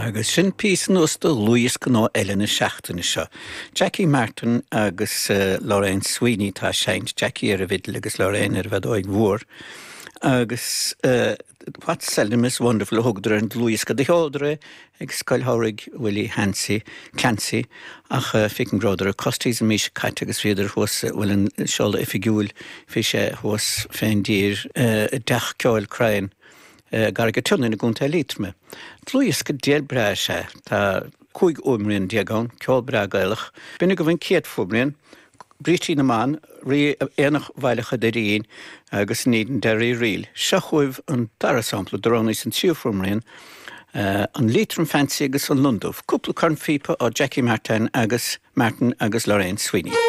Agus sin pís nósta Luas gná eile na seachtainna seo. Jackie Martin agus Lorraine Sweeney tá seint, Jackie ar a bhidl agus Lorraine ar bhead óid mhór. Agus what seldom is wonderful hugdra and Luas go dheódra ag scoiltháraigh Willie Clancy ach ficin gródra costíos a mís caite agus féidir hús bhfuil an seolda ifigiúil fi sé hús féin dír deach ceáil crain gar go tunna na gúnta lítrme. Luas go déal bra sé tá cúig ómrion diagán ceáil bra gailach. Bina go bhain céad fómrion Brítí na man, rí éanach bhailecha de rion agus nídan de riil. Seachuibh an dara sampla dorónais an tíofórmrion an lítrum fancy agus an Lundov. Cúpla corn fipa ó Jackie Martin agus Lorraine Sweeney.